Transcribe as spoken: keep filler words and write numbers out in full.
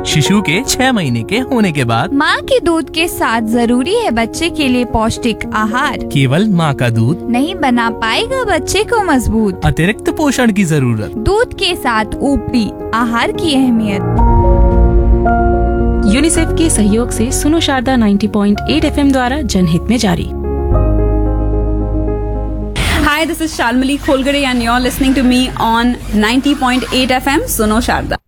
शिशु के छह महीने के होने के बाद माँ के दूध के साथ जरूरी है बच्चे के लिए पौष्टिक आहार। केवल माँ का दूध नहीं बना पाएगा बच्चे को मजबूत। अतिरिक्त पोषण की जरूरत। दूध के साथ ऊपरी आहार की अहमियत। यूनिसेफ के सहयोग से सुनो शारदा नब्बे पॉइंट आठ एफएम द्वारा जनहित में जारी। Hi, this is Shalmali Kholgare and you're listening to me on ninety point eight F M Suno Sharda.